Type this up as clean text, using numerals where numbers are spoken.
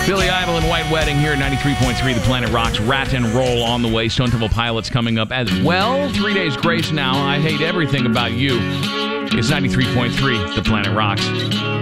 Billy Idol and White Wedding here at 93.3 The Planet Rocks. Rat and Roll on the way. Stone Temple Pilots coming up as well. 3 days grace now. I hate everything about you. It's 93.3 The Planet Rocks.